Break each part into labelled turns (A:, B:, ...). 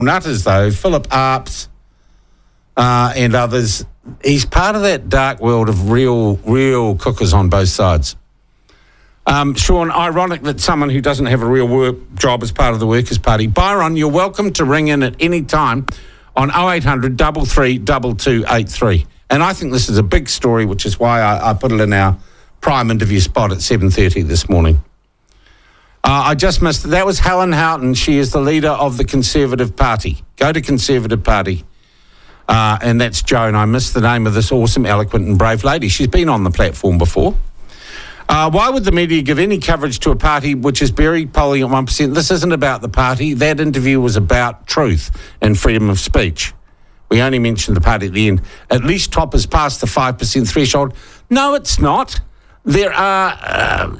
A: nutters, though, Philip Arps and others, he's part of that dark world of real cookers on both sides. Sean, ironic that someone who doesn't have a real work job is part of the Workers' Party. Byron, you're welcome to ring in at any time on 0800 33 2283. And I think this is a big story, which is why I put it in our prime interview spot at 7:30 this morning. I just missed it. That was Helen Houghton. She is the leader of the Conservative Party. Go to Conservative Party. And that's Joan. I missed the name of this awesome, eloquent and brave lady. She's been on the platform before. Why would the media give any coverage to a party which is buried polling at 1%? This isn't about the party. That interview was about truth and freedom of speech. We only mentioned the party at the end. At least Top has passed the 5% threshold. No, it's not. There are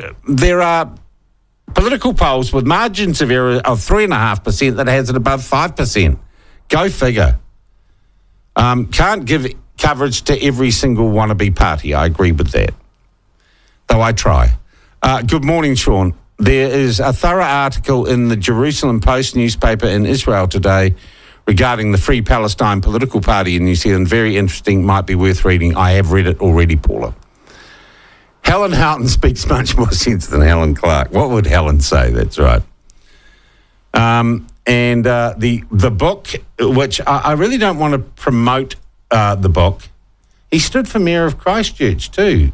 A: political polls with margins of error of 3.5% that has it above 5%. Go figure. Can't give coverage to every single wannabe party. I agree with that, though I try. Good morning, Sean. There is a thorough article in the Jerusalem Post newspaper in Israel today regarding the Free Palestine political party in New Zealand. Very interesting, might be worth reading. I have read it already, Paula. Helen Houghton speaks much more sense than Helen Clark. What would Helen say? That's right. And the book, which I really don't want to promote the book. He stood for Mayor of Christchurch too.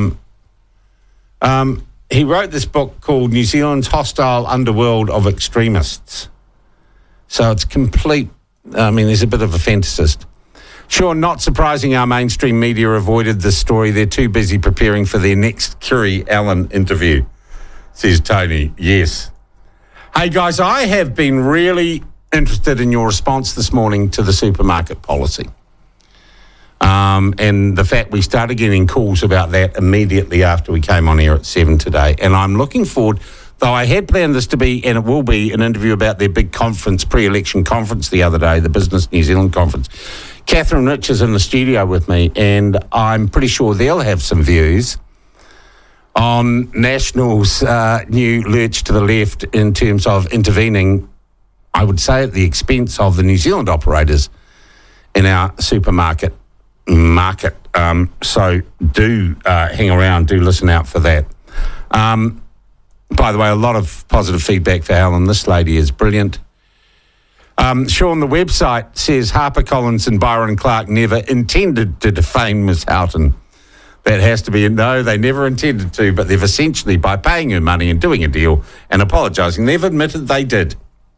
A: He wrote this book called New Zealand's Hostile Underworld of Extremists. So it's complete. I mean, he's a bit of a fantasist. Sure, not surprising our mainstream media avoided this story. They're too busy preparing for their next Kiri Allen interview, says Tony. Yes. Hey, guys, I have been really interested in your response this morning to the supermarket policy. And the fact we started getting calls about that immediately after we came on air at 7 today. And I'm looking forward, though I had planned this to be, and it will be, an interview about their big conference, pre-election conference the other day, the Business New Zealand conference. Catherine Rich is in the studio with me, and I'm pretty sure they'll have some views on National's new lurch to the left in terms of intervening, I would say, at the expense of the New Zealand operators in our supermarket market. So do hang around, do listen out for that. By the way, a lot of positive feedback for Helen. This lady is brilliant. Sean, the website says HarperCollins and Byron Clark never intended to defame Ms. Houghton. That has to be a no, they never intended to, but they've essentially, by paying her money and doing a deal and apologising, they've admitted they did.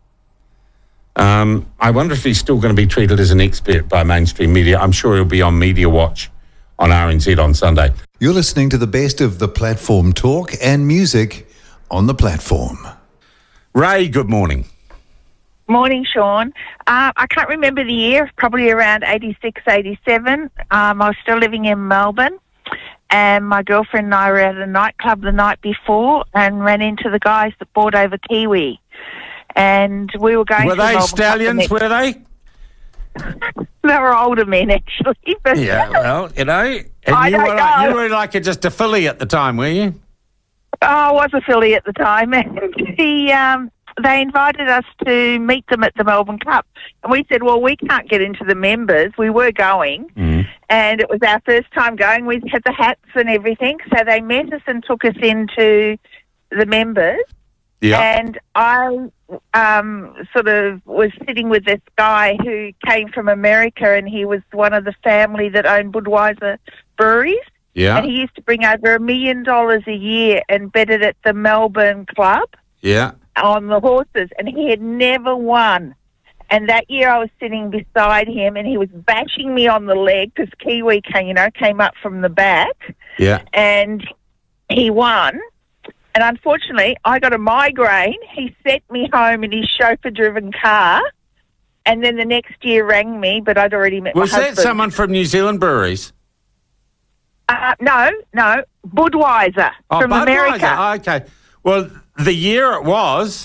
A: I wonder if he's still going to be treated as an expert by mainstream media. I'm sure he'll be on Media Watch on RNZ on Sunday.
B: You're listening to the best of the platform talk and music on the platform.
A: Ray, good morning.
C: Morning, Sean. I can't remember the year, probably around 86, 87. I was still living in Melbourne, and my girlfriend and I were at a nightclub the night before and ran into the guys that brought over Kiwi. And we were going
A: Were
C: to the
A: they
C: Melbourne
A: stallions, were they?
C: They were older men, actually. But
A: Yeah, well, you know. And
C: I don't know.
A: You were like just a filly at the time, were you?
C: I was a filly at the time. And they invited us to meet them at the Melbourne Cup. And we said, well, we can't get into the members. We were going. And it was our first time going. We had the hats and everything. So they met us and took us into the members.
A: Yeah.
C: And I sort of was sitting with this guy who came from America, and he was one of the family that owned Budweiser breweries.
A: Yeah.
C: And he used to bring over $1 million a year and bet it at the Melbourne Club.
A: Yeah.
C: On the horses, and he had never won. And that year I was sitting beside him, and he was bashing me on the leg because Kiwi came up from the back.
A: Yeah.
C: And he won. And unfortunately, I got a migraine. He sent me home in his chauffeur-driven car, and then the next year rang me, but I'd already met my husband.
A: Was that someone from New Zealand Breweries?
C: No, Budweiser from
A: Budweiser.
C: America.
A: Oh, okay. Well, the year it was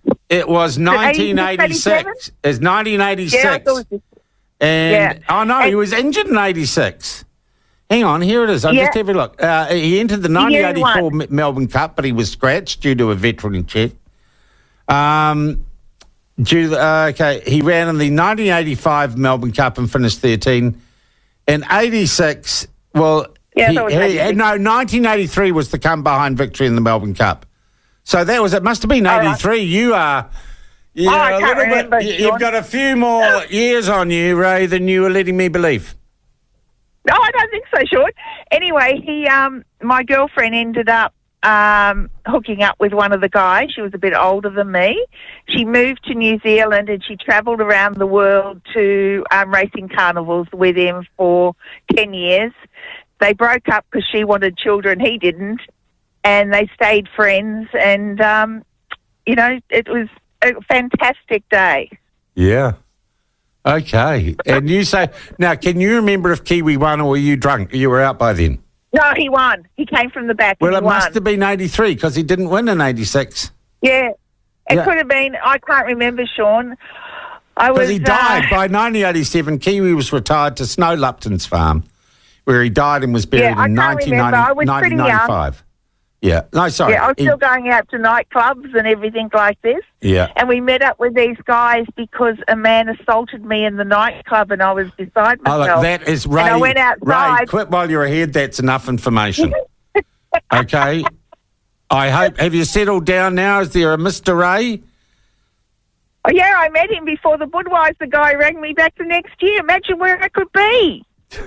A: 1986. It's 1986.
C: Yeah, I thought it was,
A: and oh no, he was injured in 86. Hang on, here it is. I'll just have a look. He entered the 1984 Melbourne Cup, but he was scratched due to a veteran check. He ran in the 1985 Melbourne Cup and finished 13. In 86, well,
C: Yeah, that was 86.
A: 1983 was the come-behind victory in the Melbourne Cup. So it must have been 83.
C: Right.
A: You are... Yeah,
C: I can't remember,
A: You've got a few more years on you, Ray, than you were letting me believe.
C: No, I don't think so, Sean. Anyway, my girlfriend ended up hooking up with one of the guys. She was a bit older than me. She moved to New Zealand and she travelled around the world to racing carnivals with him for 10 years. They broke up because she wanted children, he didn't, and they stayed friends. And, it was a fantastic day.
A: Yeah. Okay. And you say, now, can you remember if Kiwi won or were you drunk? You were out by then?
C: No, he won. He came from the back.
A: Well,
C: and
A: it must have been 83 because he didn't win in 86.
C: Yeah. It could have been. I can't remember, Sean.
A: Because he died by 1987. Kiwi was retired to Snow Lupton's farm, where he died and was buried in 1995. Yeah. No, sorry.
C: Yeah, I was still going out to nightclubs and everything like this.
A: Yeah.
C: And we met up with these guys because a man assaulted me in the nightclub and I was beside myself.
A: Oh, look, that is Ray.
C: And I went outside.
A: Ray, quit while you're ahead. That's enough information. Okay. I hope. Have you settled down now? Is there a Mr. Ray?
C: Oh, yeah, I met him before the Budweiser guy rang me back the next year. Imagine where I could be.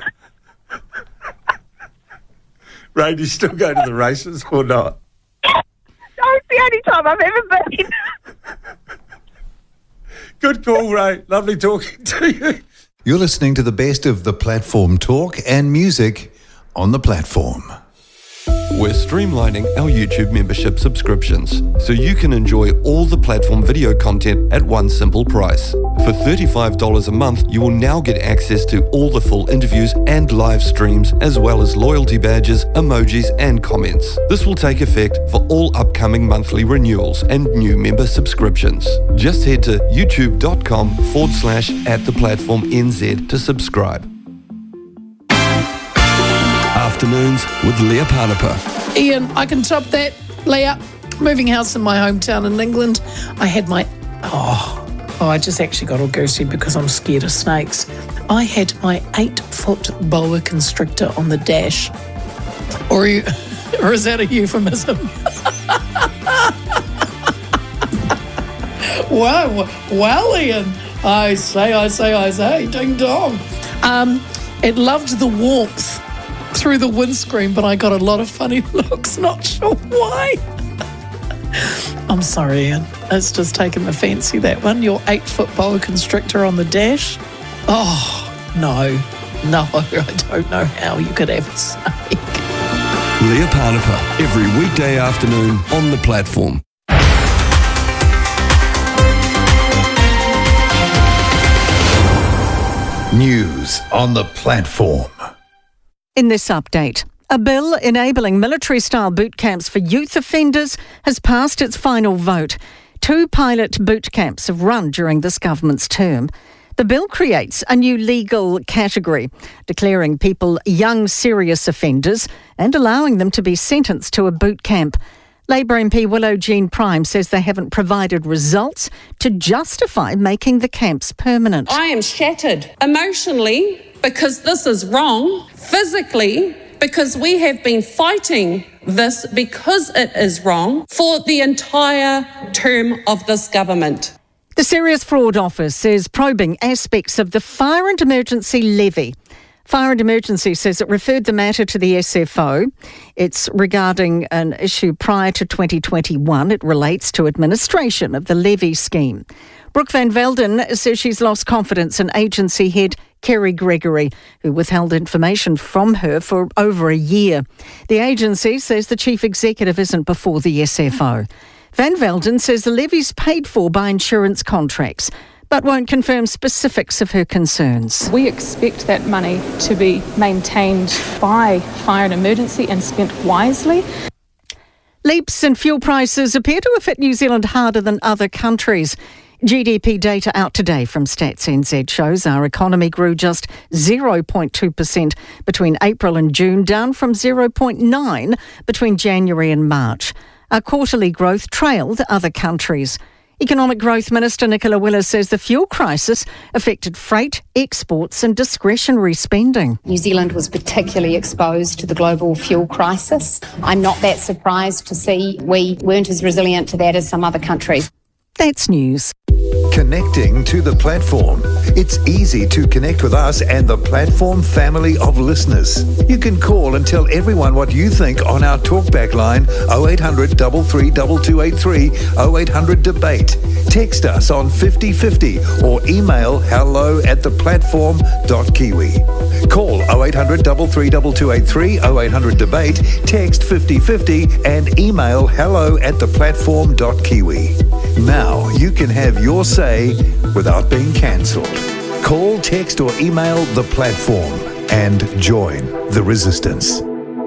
A: Ray, do you still go to the races or not?
C: No, it's the only time I've ever been.
A: Good call, Ray. Lovely talking to you.
B: You're listening to the best of the platform talk and music on the platform.
D: We're streamlining our YouTube membership subscriptions so you can enjoy all the platform video content at one simple price. For $35 a month, you will now get access to all the full interviews and live streams, as well as loyalty badges, emojis, and comments. This will take effect for all upcoming monthly renewals and new member subscriptions. Just head to youtube.com/@theplatformnz to subscribe. Afternoons with Leah Panapa.
E: Ian, I can top that. Leah, moving house in my hometown in England. I had my... I just actually got all goosey because I'm scared of snakes. I had my 8-foot boa constrictor on the dash. Or is that a euphemism? Well, Ian, I say, ding dong. It loved the warmth through the windscreen, but I got a lot of funny looks, not sure why. I'm sorry, Ian. It's just taken the fancy, that one. Your 8-foot boa constrictor on the dash. Oh, no, I don't know how you could have a snake.
D: Leah Panapa, every weekday afternoon on the platform.
B: News on the platform.
F: In this update, a bill enabling military-style boot camps for youth offenders has passed its final vote. 2 pilot boot camps have run during this government's term. The bill creates a new legal category, declaring people young serious offenders and allowing them to be sentenced to a boot camp. Labour MP Willow Jean Prime says they haven't provided results to justify making the camps permanent.
G: I am shattered emotionally because this is wrong, physically because we have been fighting this because it is wrong for the entire term of this government.
F: The Serious Fraud Office is probing aspects of the Fire and Emergency Levy. Fire and Emergency says it referred the matter to the SFO. It's regarding an issue prior to 2021. It relates to administration of the levy scheme. Brooke Van Velden says she's lost confidence in agency head Kerry Gregory, who withheld information from her for over a year. The agency says the chief executive isn't before the SFO. Van Velden says the levy's paid for by insurance contracts, but won't confirm specifics of her concerns.
H: We expect that money to be maintained by Fire and Emergency and spent wisely.
F: Leaps in fuel prices appear to have hit New Zealand harder than other countries. GDP data out today from Stats NZ shows our economy grew just 0.2% between April and June, down from 0.9% between January and March. Our quarterly growth trailed other countries. Economic Growth Minister Nicola Willis says the fuel crisis affected freight, exports and discretionary spending.
I: New Zealand was particularly exposed to the global fuel crisis. I'm not that surprised to see we weren't as resilient to that as some other countries.
F: That's news.
B: Connecting to the platform. It's easy to connect with us and the platform family of listeners. You can call and tell everyone what you think on our talkback line 0800 332283 0800 debate. Text us on 5050 or email hello@theplatform.kiwi. Call 0800 332283 0800 debate, text 5050 and email hello@theplatform.kiwi. Now you can have your say without being cancelled. Call, text or email the platform and join the resistance.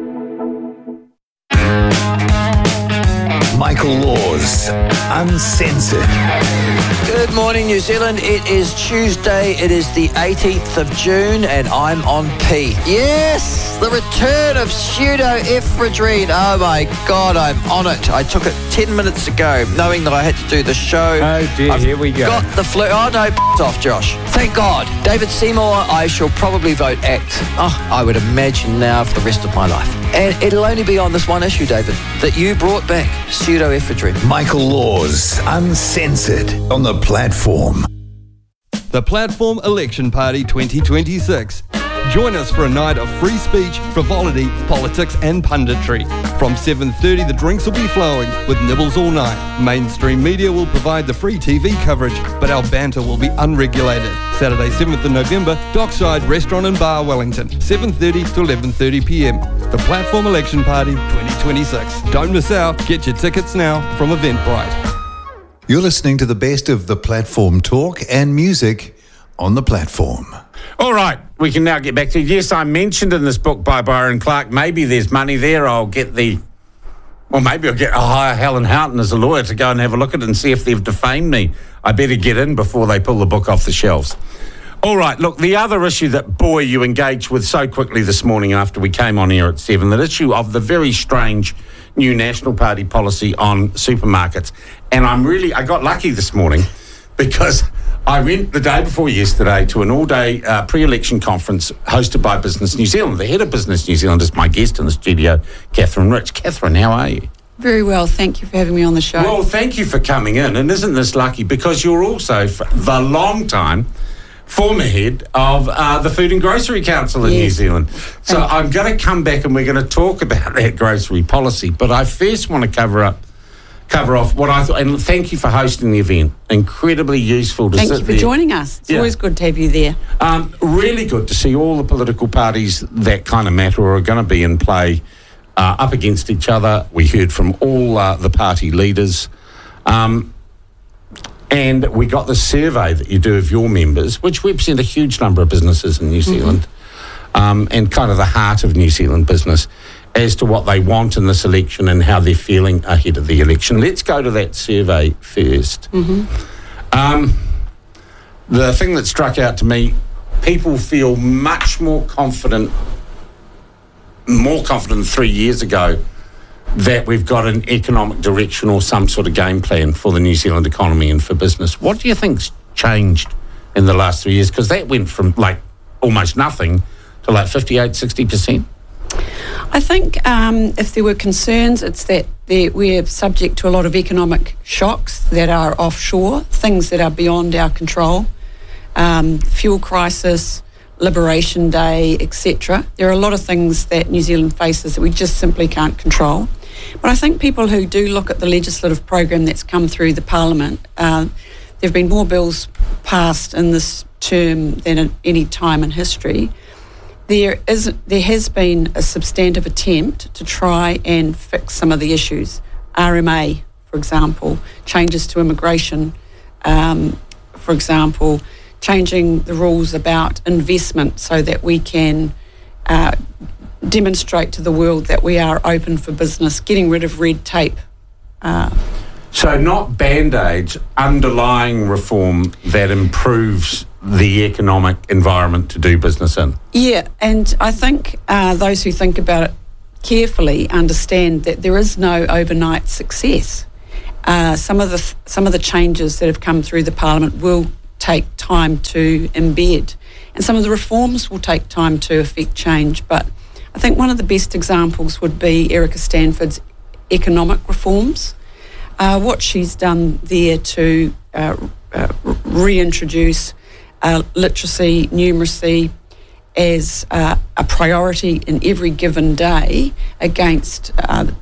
B: Michael Laws, Uncensored.
J: Good morning, New Zealand. It is Tuesday. It is the 18th of June, and I'm on P. Yes, the return of pseudoephedrine. Oh my God, I'm on it. I took it 10 minutes ago, knowing that I had to do the show.
A: Oh dear, here we go.
J: Got the flu. Oh no, off, Josh. Thank God. David Seymour, I shall probably vote ACT. Oh, I would imagine now for the rest of my life. And it'll only be on this one issue, David, that you brought back pseudoephedrine.
B: Michael Laws, Uncensored, on the platform.
D: The Platform Election Party 2026. Join us for a night of free speech, frivolity, politics and punditry. From 7:30 the drinks will be flowing with nibbles all night. Mainstream media will provide the free TV coverage, but our banter will be unregulated. Saturday 7th of November, Dockside Restaurant and Bar, Wellington, 7:30 to 11:30 p.m. The Platform Election Party 2026. Don't miss out. Get your tickets now from Eventbrite.
B: You're listening to the best of the platform talk and music on the platform.
A: All right, we can now get back to, yes, I mentioned in this book by Byron Clark, maybe there's money there. Or maybe I'll hire Helen Houghton as a lawyer to go and have a look at it and see if they've defamed me. I better get in before they pull the book off the shelves. All right, look, the other issue that, boy, you engaged with so quickly this morning after we came on air at 7, that issue of the very strange new National Party policy on supermarkets. And I got lucky this morning because I went the day before yesterday to an all-day pre-election conference hosted by Business New Zealand. The head of Business New Zealand is my guest in the studio, Catherine Rich. Catherine, how are you?
K: Very well, thank you for having me on the show.
A: Well, thank you for coming in. And isn't this lucky? Because you're also the long-time former head of the Food and Grocery Council in New Zealand. So I'm going to come back and we're going to talk about that grocery policy. But I first want to cover off what I thought, and thank you for hosting the event. Incredibly useful to sit there.
K: Thank you for joining us. It's always good to have you there.
A: Really good to see all the political parties that kind of matter are going to be in play up against each other. We heard from all the party leaders. And we got the survey that you do of your members, which represent a huge number of businesses in New Zealand, and kind of the heart of New Zealand business, as to what they want in this election and how they're feeling ahead of the election. Let's go to that survey first. The thing that struck out to me, people feel much more confident 3 years ago that we've got an economic direction or some sort of game plan for the New Zealand economy and for business. What do you think's changed in the last 3 years? Because that went from like almost nothing to like 58, 60%.
K: I think if there were concerns, it's that we're subject to a lot of economic shocks that are offshore, things that are beyond our control, fuel crisis, Liberation Day, etc. There are a lot of things that New Zealand faces that we just simply can't control. But I think people who do look at the legislative program that's come through the Parliament, there have been more bills passed in this term than at any time in history. There has been a substantive attempt to try and fix some of the issues. RMA, for example, changes to immigration, for example, changing the rules about investment so that we can demonstrate to the world that we are open for business, getting rid of red tape.
A: So not Band-Aids, underlying reform that improves the economic environment to do business in.
K: Yeah, and I think those who think about it carefully understand that there is no overnight success. some of the changes that have come through the Parliament will take time to embed, and some of the reforms will take time to affect change. But I think one of the best examples would be Erica Stanford's economic reforms. What she's done there to reintroduce literacy, numeracy as a priority in every given day against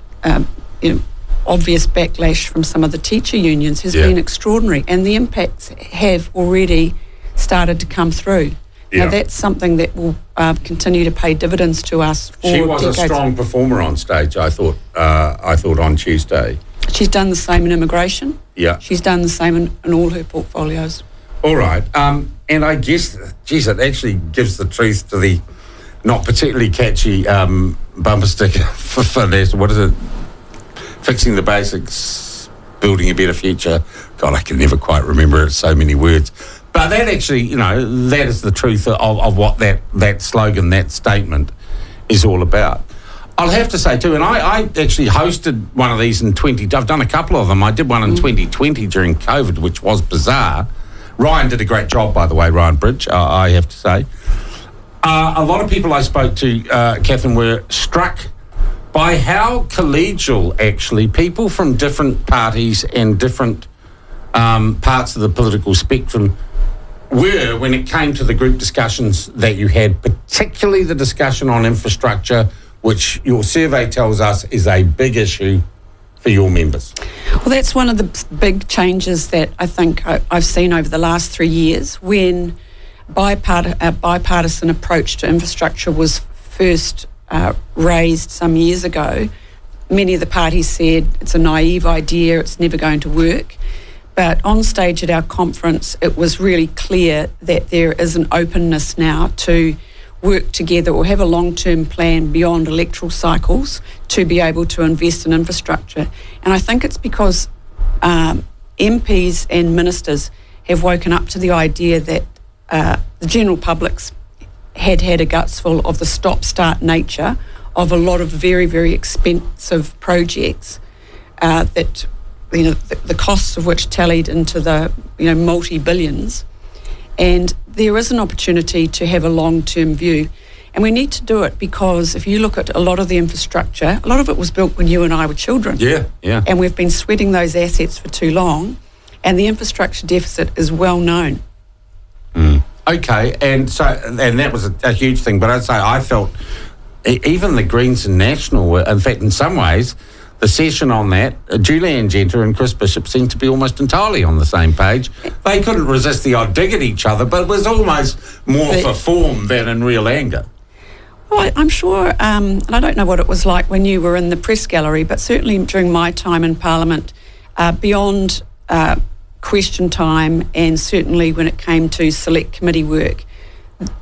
K: obvious backlash from some of the teacher unions has been extraordinary, and the impacts have already started to come through. Now that's something that will continue to pay dividends to us for
A: She was
K: decades.
A: a strong performer on stage, I thought on Tuesday.
K: She's done the same in immigration.
A: Yeah.
K: She's done the same in all her portfolios.
A: All right. And I guess, geez, it actually gives the truth to the not particularly catchy bumper sticker for this. What is it? Fixing the basics, building a better future. God, I can never quite remember it. So many words. But that actually, that is the truth of what that slogan, that statement is all about. I'll have to say too, and I actually hosted one of these in I've done a couple of them. I did one in 2020 during COVID, which was bizarre. Ryan did a great job, by the way, Ryan Bridge, I have to say. A lot of people I spoke to, Catherine, were struck by how collegial, actually, people from different parties and different parts of the political spectrum were when it came to the group discussions that you had, particularly the discussion on infrastructure, which your survey tells us is a big issue for your members.
K: Well, that's one of the big changes that I think I've seen over the last 3 years when a bipartisan approach to infrastructure was first raised some years ago. Many of the parties said it's a naive idea, it's never going to work. But on stage at our conference, it was really clear that there is an openness now to work together or have a long-term plan beyond electoral cycles to be able to invest in infrastructure. And I think it's because MPs and ministers have woken up to the idea that the general public's had a gutsful of the stop-start nature of a lot of very, very expensive projects that, the costs of which tallied into the, multi-billions. And there is an opportunity to have a long-term view. And we need to do it because if you look at a lot of the infrastructure, a lot of it was built when you and I were children.
A: Yeah.
K: And we've been sweating those assets for too long. And the infrastructure deficit is well known.
A: Okay, and that was a huge thing. But I'd say I felt even the Greens and National were, in fact, in some ways, the session on that, Julianne Genter and Chris Bishop seemed to be almost entirely on the same page. They couldn't resist the odd dig at each other, but it was almost more for form than in real anger.
K: Well, I'm sure, and I don't know what it was like when you were in the press gallery, but certainly during my time in Parliament, beyond question time and certainly when it came to select committee work,